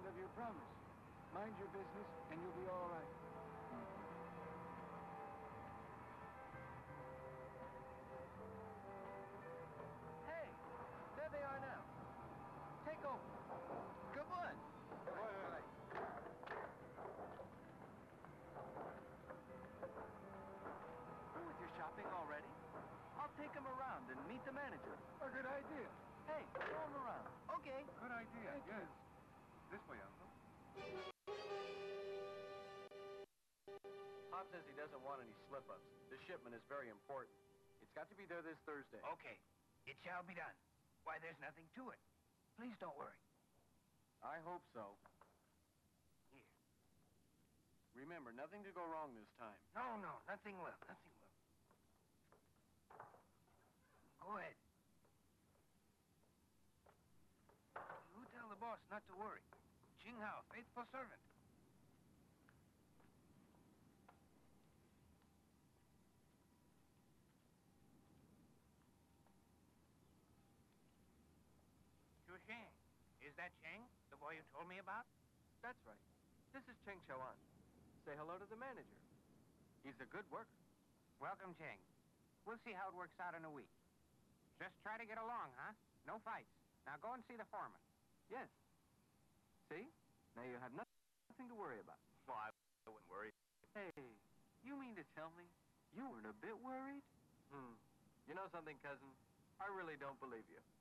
of your promise. Mind your business, and you'll be all right. Hey, there they are now. Take over. Come on. Through with your shopping already? I'll take him around and meet the manager. A good idea. Hey, show him around. Okay. Good idea, yes. This way, Uncle. Pop says he doesn't want any slip-ups. This shipment is very important. It's got to be there this Thursday. Okay. It shall be done. Why, there's nothing to it. Please don't worry. I hope so. Here. Remember, nothing to go wrong this time. No, nothing will. Nothing will. Go ahead. You tell the boss not to worry. Ching Hao, faithful servant. Xu Sheng. Is that Cheng, the boy you told me about? That's right. This is Cheng Chao-an. Say hello to the manager. He's a good worker. Welcome, Cheng. We'll see how it works out in a week. Just try to get along, huh? No fights. Now go and see the foreman. Yes. See? Now you have nothing to worry about. Well, I wouldn't worry. Hey, you mean to tell me you weren't a bit worried? You know something, cousin? I really don't believe you.